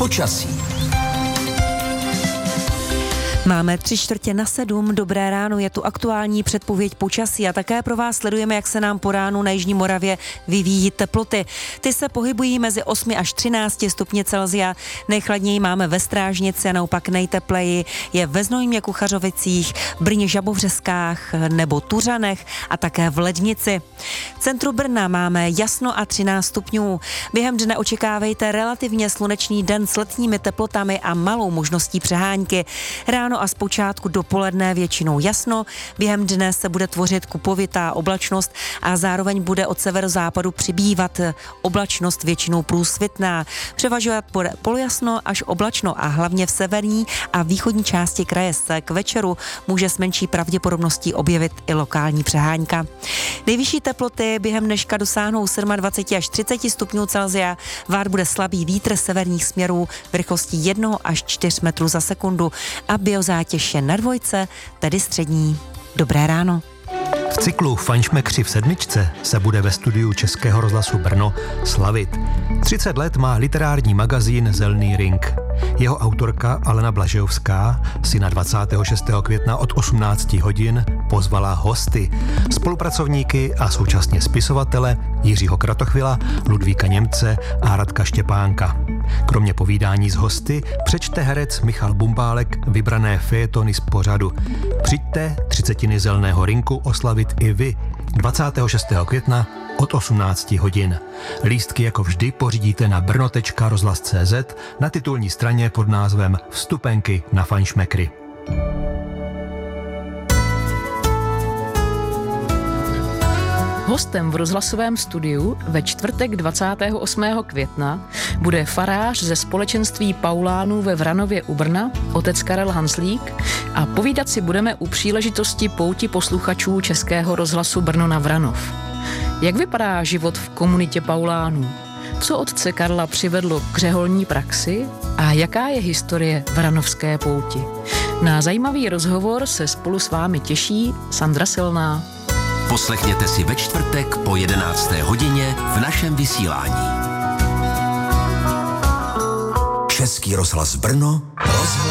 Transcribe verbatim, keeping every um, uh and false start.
Počasí. Máme tři čtvrtě na sedm, dobré ráno, je tu aktuální předpověď počasí a také pro vás sledujeme, jak se nám po ránu na Jižní Moravě vyvíjí teploty. Ty se pohybují mezi osmi až třinácti stupni Celsia, nejchladněji máme ve Strážnici a naopak nejtepleji je ve Znojmě, Kuchařovicích, Brně, Žabovřeskách nebo Tuřanech a také v Lednici. V centru Brna máme jasno a třináct stupňů. Během dne očekávejte relativně slunečný den s letními teplotami a malou možností přehánky. Ráno a zpočátku dopoledne většinou jasno, během dne se bude tvořit kupovitá oblačnost a zároveň bude od severozápadu přibývat oblačnost většinou průsvitná. Převažovat bude polojasno až oblačno a hlavně v severní a východní části kraje se k večeru může s menší pravděpodobností objevit i lokální přehánka. Nejvyšší teploty během dneška dosáhnou dvacet sedm až třicet stupňů Celsia, vát bude slabý vítr severních směrů v rychlosti jednoho až čtyř metrů za sekundu a biozátěž je na dvojce, tedy střední. Dobré ráno. V cyklu Fajnšmekři v sedmičce se bude ve studiu Českého rozhlasu Brno slavit. třicet let má literární magazín Zelný ring. Jeho autorka Alena Blažejovská si na dvacátého šestého května od osmnácti hodin pozvala hosty, spolupracovníky a současně spisovatele Jiřího Kratochvila, Ludvíka Němce a Radka Štěpánka. Kromě povídání s hosty přečte herec Michal Bumbálek vybrané fejetony z pořadu. Přijďte třicetiny Zelného rinku oslavit i vy dvacátého šestého května od osmnácti hodin. Lístky jako vždy pořídíte na brno tečka rozhlas tečka cé zet na titulní straně pod názvem Vstupenky na Fajnšmekry. Hostem v rozhlasovém studiu ve čtvrtek dvacátého osmého května bude farář ze společenství Paulánů ve Vranově u Brna, otec Karel Hanslík, a povídat si budeme u příležitosti pouti posluchačů Českého rozhlasu Brno na Vranov. Jak vypadá život v komunitě Paulánů? Co otce Karla přivedlo k řeholní praxi a jaká je historie vranovské pouti? Na zajímavý rozhovor se spolu s vámi těší Sandra Silná. Poslechněte si ve čtvrtek po jedenácté hodině v našem vysílání. Český rozhlas Brno, rozhlas